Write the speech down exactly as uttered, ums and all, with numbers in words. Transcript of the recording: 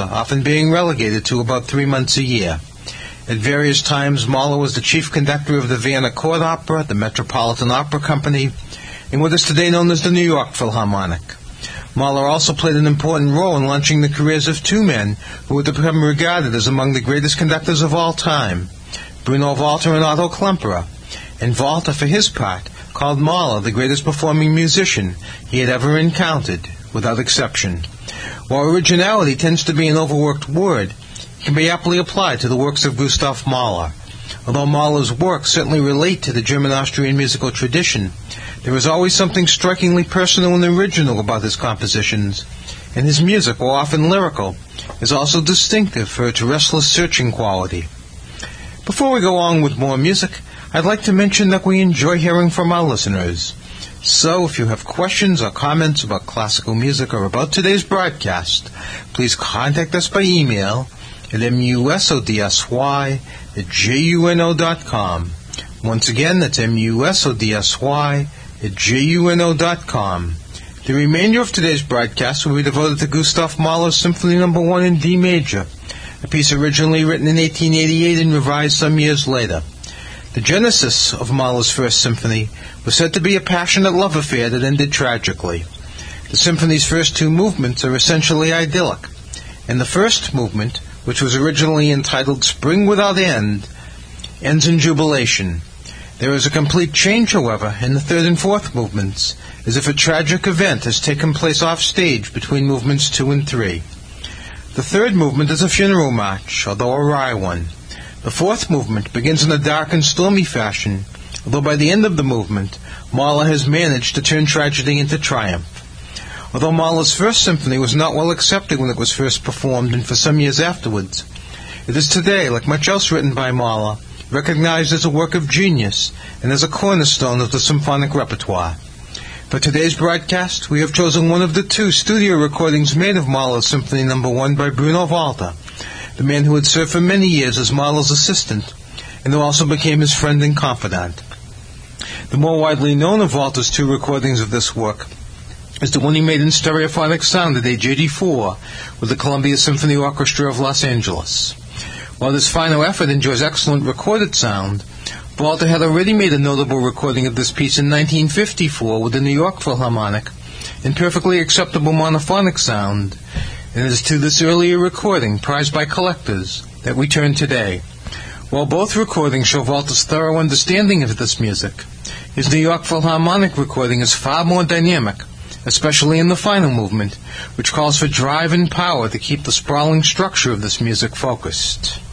often being relegated to about three months a year. At various times, Mahler was the chief conductor of the Vienna Court Opera, the Metropolitan Opera Company, and what is today known as the New York Philharmonic. Mahler also played an important role in launching the careers of two men who would become regarded as among the greatest conductors of all time, Bruno Walter and Otto Klemperer, and Walter, for his part, called Mahler the greatest performing musician he had ever encountered, without exception. While originality tends to be an overworked word, it can be aptly applied to the works of Gustav Mahler. Although Mahler's works certainly relate to the German-Austrian musical tradition, there is always something strikingly personal and original about his compositions, and his music, while often lyrical, is also distinctive for its restless searching quality. Before we go on with more music, I'd like to mention that we enjoy hearing from our listeners. So, if you have questions or comments about classical music or about today's broadcast, please contact us by email at musodsy at juno dot com. Once again, that's musodsy at juno dot com. The remainder of today's broadcast will be devoted to Gustav Mahler's Symphony Number One in D major, a piece originally written in eighteen eighty-eight and revised some years later. The genesis of Mahler's First Symphony was said to be a passionate love affair that ended tragically. The symphony's first two movements are essentially idyllic, and the first movement, which was originally entitled Spring Without End, ends in jubilation. There is a complete change, however, in the third and fourth movements, as if a tragic event has taken place off stage between movements two and three. The third movement is a funeral march, although a wry one. The fourth movement begins in a dark and stormy fashion, although by the end of the movement, Mahler has managed to turn tragedy into triumph. Although Mahler's First Symphony was not well accepted when it was first performed and for some years afterwards, it is today, like much else written by Mahler, recognized as a work of genius and as a cornerstone of the symphonic repertoire. For today's broadcast, we have chosen one of the two studio recordings made of Mahler's Symphony Number One by Bruno Walter, the man who had served for many years as Mahler's assistant, and who also became his friend and confidant. The more widely known of Walter's two recordings of this work is the one he made in stereophonic sound at age eighty-four with the Columbia Symphony Orchestra of Los Angeles. While this final effort enjoys excellent recorded sound, Walter had already made a notable recording of this piece in nineteen fifty-four with the New York Philharmonic in perfectly acceptable monophonic sound, and it is to this earlier recording, prized by collectors, that we turn today. While both recordings show Walter's thorough understanding of this music, his New York Philharmonic recording is far more dynamic, especially in the final movement, which calls for drive and power to keep the sprawling structure of this music focused.